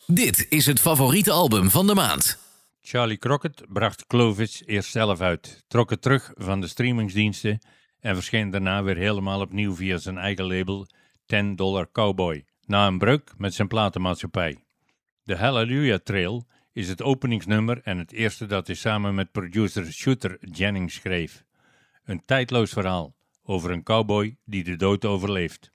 Dit is het favoriete album van de maand. Charlie Crockett bracht Clovis eerst zelf uit, trok het terug van de streamingsdiensten en verscheen daarna weer helemaal opnieuw via zijn eigen label $10 Cowboy, na een breuk met zijn platenmaatschappij. De Hallelujah Trail is het openingsnummer en het eerste dat hij samen met producer Shooter Jennings schreef. Een tijdloos verhaal over een cowboy die de dood overleeft.